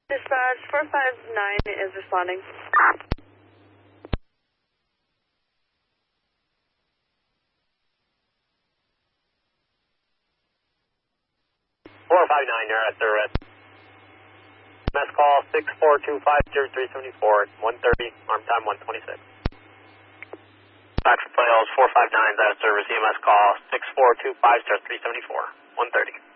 Dispatch 459 is responding. 459, you're at service. Mass call 64250-374, 130, arm time 126. Back for Playals 459 is out of service, EMS call 64250-374, 130.